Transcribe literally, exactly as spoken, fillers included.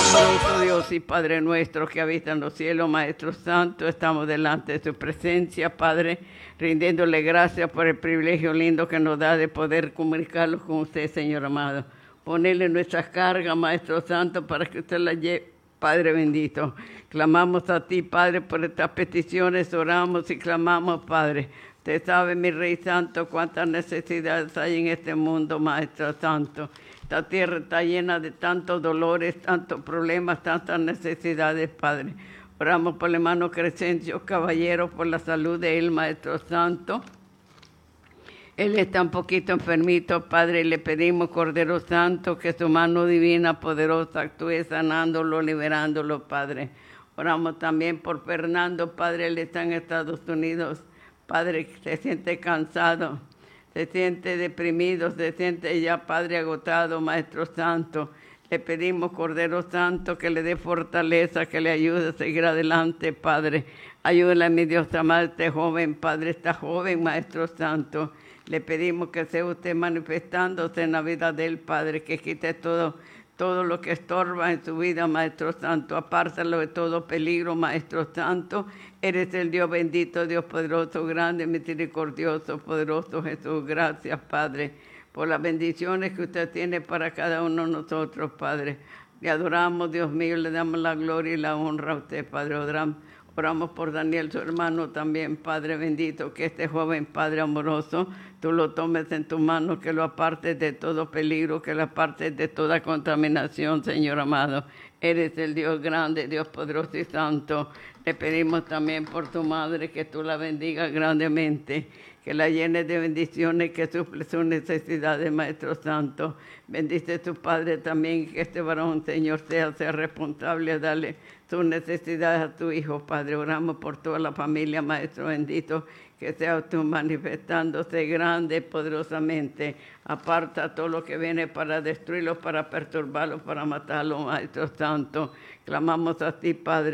Amoroso Dios y Padre nuestro que habita en los cielos, Maestro Santo, estamos delante de tu presencia, Padre, rindiéndole gracias por el privilegio lindo que nos da de poder comunicarlos con usted, Señor amado. Ponerle nuestras cargas, Maestro Santo, para que usted las lleve, Padre bendito. Clamamos a ti, Padre, por estas peticiones, oramos y clamamos, Padre. Usted sabe, mi Rey Santo, cuántas necesidades hay en este mundo, Maestro Santo. Esta tierra está llena de tantos dolores, tantos problemas, tantas necesidades, Padre. Oramos por el hermano Crescencio Caballero, por la salud de él, Maestro Santo. Él está un poquito enfermito, Padre, y le pedimos, Cordero Santo, que su mano divina, poderosa, actúe sanándolo, liberándolo, Padre. Oramos también por Fernando, Padre, él está en Estados Unidos. Padre, se siente cansado, se siente deprimido, se siente ya, Padre, agotado, Maestro Santo. Le pedimos, Cordero Santo, que le dé fortaleza, que le ayude a seguir adelante, Padre. Ayúdale, mi Dios amado, a este joven, Padre, esta joven, Maestro Santo. Le pedimos que sea usted manifestándose en la vida del Padre, que quite todo, todo lo que estorba en su vida, Maestro Santo. Apártalo de todo peligro, Maestro Santo. Eres el Dios bendito, Dios poderoso, grande, misericordioso, poderoso Jesús. Gracias, Padre, por las bendiciones que usted tiene para cada uno de nosotros, Padre. Le adoramos, Dios mío, le damos la gloria y la honra a usted, Padre. Oramos, oramos por Daniel, su hermano también, Padre bendito, que este joven, Padre amoroso, tú lo tomes en tus manos, que lo apartes de todo peligro, que lo apartes de toda contaminación, Señor amado. Eres el Dios grande, Dios poderoso y santo. Le pedimos también por tu madre, que tú la bendigas grandemente, que la llenes de bendiciones, que suple sus necesidades, Maestro Santo. Bendice a tu Padre también, que este varón, Señor, sea, sea responsable a darle sus necesidades a tu Hijo, Padre. Oramos por toda la familia, Maestro bendito, que sea tú manifestándose grande, poderosamente. Aparta todo lo que viene para destruirlo, para perturbarlo, para matarlo, Maestro Santo. Clamamos a ti, Padre.